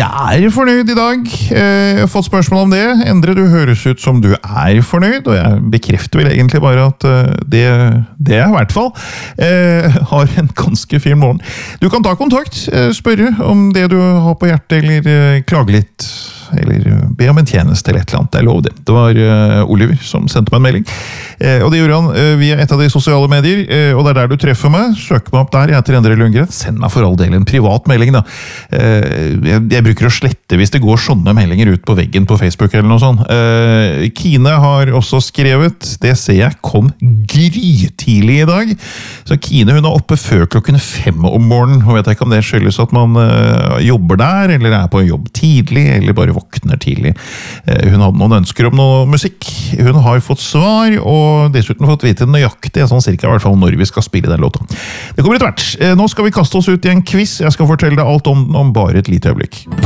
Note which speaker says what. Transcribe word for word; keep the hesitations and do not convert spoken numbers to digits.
Speaker 1: er fornøyd i dag. Jeg har fått spørsmål om det. Endre, du høres ut som du er fornøyd, og jeg bekrefter vel egentlig bare at det, det er i hvert fall. Jeg har en ganske fin morgen. Du kan ta kontakt, spørre om det du har på hjertet, eller klage litt, eller be om en tjeneste eller et eller annet. Jeg lover det. Det var Oliver som sendte meg en melding. Og det gjorde han via et av de sosiale medier, og det er der du treffer meg. Søk meg opp der, jeg heter Endre Lundgren. Send meg for all del en privat melding da. Jeg, jeg bruker å slette hvis det går sånne meldinger ut på veggen på Facebook eller noe sånt. Kine har også skrevet, det ser jeg kom grytidlig i dag. Så Kine, hun er oppe før klokken fem om morgenen. Hun vet ikke om det skyldes at man jobber der, eller er på jobb tidlig, eller bare våkner tidlig. Hun hadde noen ønsker om noe musikk. Hun har fått svar, og dessuten fått vite nøyaktig, sånn cirka i hvert fall når vi skal spille den låta. Det kommer etter hvert. Nå skal vi kaste oss ut i en quiz. Jeg skal fortelle deg alt om den om bare et lite øyeblikk.